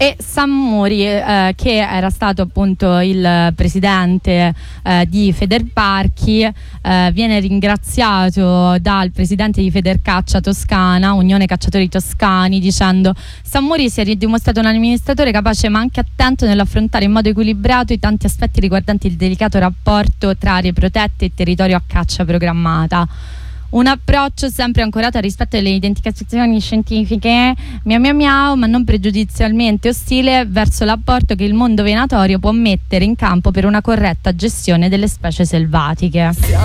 E Sammuri, che era stato appunto il presidente di Federparchi, viene ringraziato dal presidente di Federcaccia Toscana, Unione Cacciatori Toscani, dicendo: Sammuri si è dimostrato un amministratore capace ma anche attento nell'affrontare in modo equilibrato i tanti aspetti riguardanti il delicato rapporto tra aree protette e territorio a caccia programmata. Un approccio sempre ancorato al rispetto delle identificazioni scientifiche, ma non pregiudizialmente ostile verso l'apporto che il mondo venatorio può mettere in campo per una corretta gestione delle specie selvatiche.